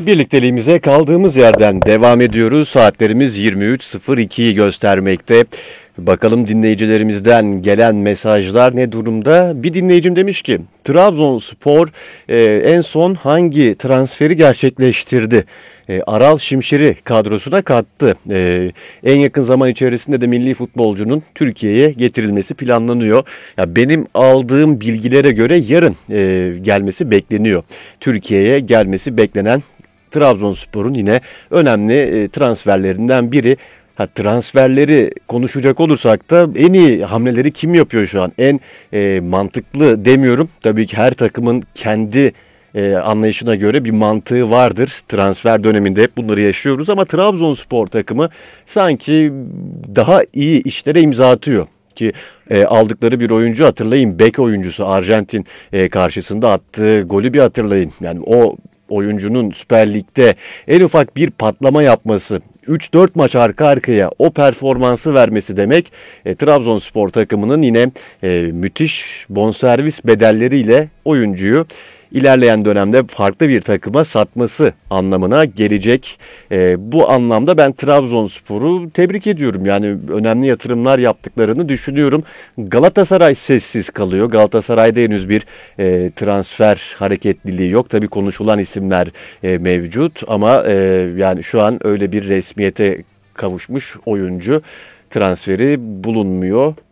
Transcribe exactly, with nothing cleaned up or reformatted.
Birlikteliğimize kaldığımız yerden devam ediyoruz. Saatlerimiz yirmi üç sıfır ikiyi göstermekte. Bakalım dinleyicilerimizden gelen mesajlar ne durumda? Bir dinleyicim demiş ki Trabzonspor e, en son hangi transferi gerçekleştirdi? E, Aral Şimşir'i kadrosuna kattı. E, en yakın zaman içerisinde de milli futbolcunun Türkiye'ye getirilmesi planlanıyor. Ya benim aldığım bilgilere göre yarın e, gelmesi bekleniyor. Türkiye'ye gelmesi beklenen Trabzonspor'un yine önemli e, transferlerinden biri. Ha, transferleri konuşacak olursak da en iyi hamleleri kim yapıyor şu an? En e, mantıklı demiyorum. Tabii ki her takımın kendi e, anlayışına göre bir mantığı vardır. Transfer döneminde hep bunları yaşıyoruz ama Trabzonspor takımı sanki daha iyi işlere imza atıyor. Ki e, aldıkları bir oyuncu hatırlayın, bek oyuncusu Arjantin e, karşısında attığı golü bir hatırlayın. Yani o oyuncunun Süper Lig'de en ufak bir patlama yapması, üç dört maç arka arkaya o performansı vermesi demek e, Trabzonspor takımının yine e, müthiş bonservis bedelleriyle oyuncuyu ilerleyen dönemde farklı bir takıma satması anlamına gelecek. E, bu anlamda ben Trabzonspor'u tebrik ediyorum. Yani önemli yatırımlar yaptıklarını düşünüyorum. Galatasaray sessiz kalıyor. Galatasaray'da henüz bir e, transfer hareketliliği yok. Tabii konuşulan isimler e, mevcut ama e, yani şu an öyle bir resmiyete kavuşmuş oyuncu transferi bulunmuyor